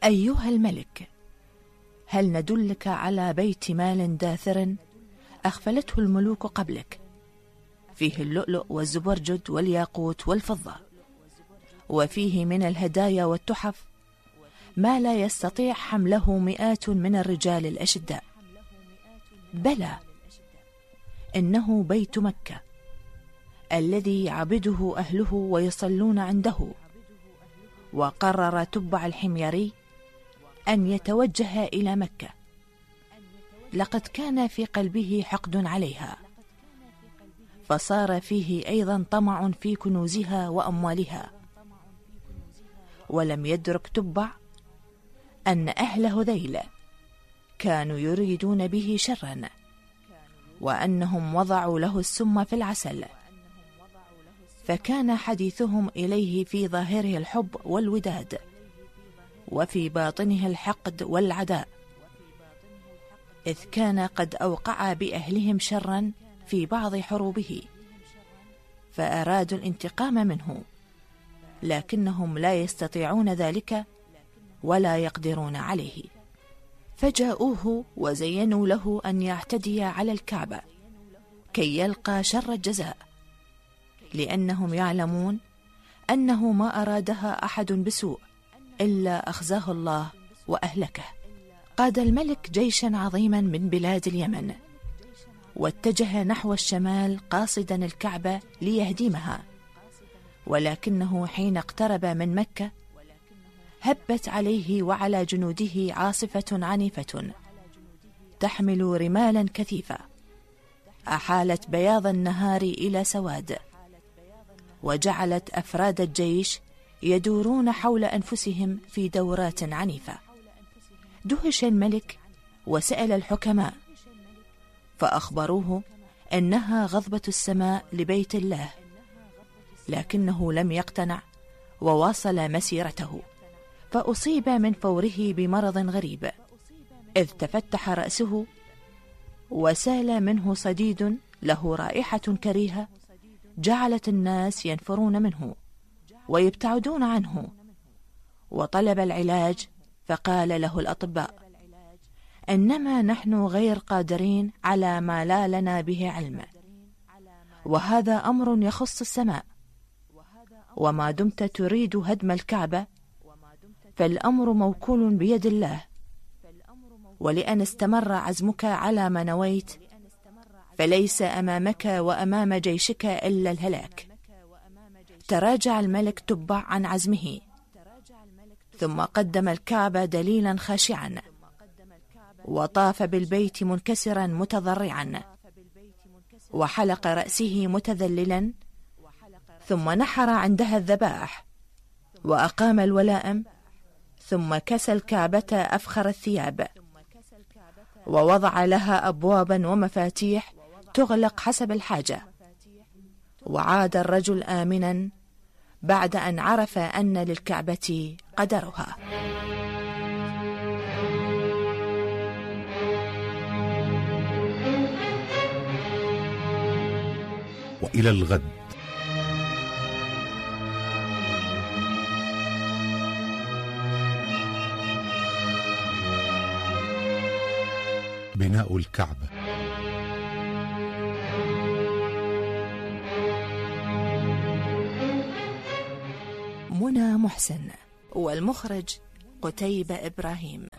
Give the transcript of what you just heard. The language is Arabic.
أيها الملك، هل ندلك على بيت مال داثر أغفلته الملوك قبلك، فيه اللؤلؤ والزبرجد والياقوت والفضة، وفيه من الهدايا والتحف ما لا يستطيع حمله مئات من الرجال الأشداء؟ بلى، إنه بيت مكة الذي يعبده أهله ويصلون عنده. وقرر تبع الحميري أن يتوجه إلى مكة، لقد كان في قلبه حقد عليها، فصار فيه أيضا طمع في كنوزها وأموالها. ولم يدرك تبع أن أهل هذيل كانوا يريدون به شرا، وأنهم وضعوا له السم في العسل، فكان حديثهم إليه في ظاهره الحب والوداد، وفي باطنه الحقد والعداء، إذ كان قد أوقع بأهلهم شرا في بعض حروبه، فأرادوا الانتقام منه، لكنهم لا يستطيعون ذلك ولا يقدرون عليه. فجاءوه وزينوا له أن يعتدي على الكعبة كي يلقى شر الجزاء، لأنهم يعلمون أنه ما أرادها أحد بسوء إلا أخزاه الله وأهلكه. قاد الملك جيشا عظيما من بلاد اليمن، واتجه نحو الشمال قاصدا الكعبة ليهدمها، ولكنه حين اقترب من مكة هبت عليه وعلى جنوده عاصفة عنيفة تحمل رمالا كثيفة، أحالت بياض النهار إلى سواد، وجعلت أفراد الجيش يدورون حول أنفسهم في دورات عنيفة. دهش الملك وسأل الحكماء، فأخبروه أنها غضبة السماء لبيت الله، لكنه لم يقتنع وواصل مسيرته، فأصيب من فوره بمرض غريب، إذ تفتح رأسه وسال منه صديد له رائحة كريهة جعلت الناس ينفرون منه ويبتعدون عنه. وطلب العلاج، فقال له الأطباء: إنما نحن غير قادرين على ما لا لنا به علم، وهذا أمر يخص السماء، وما دمت تريد هدم الكعبة فالأمر موكول بيد الله، ولأن استمر عزمك على ما نويت فليس أمامك وأمام جيشك إلا الهلاك. تراجع الملك تبع عن عزمه، ثم قدم الكعبة دليلا خاشعا، وطاف بالبيت منكسرا متضرعا، وحلق رأسه متذللا، ثم نحر عندها الذبائح، وأقام الولائم، ثم كسى الكعبة أفخر الثياب، ووضع لها أبوابا ومفاتيح تغلق حسب الحاجة. وعاد الرجل آمنا بعد أن عرف أن للكعبة قدرها. وإلى الغد. بناء الكعبة. منى محسن، والمخرج قتيبة إبراهيم.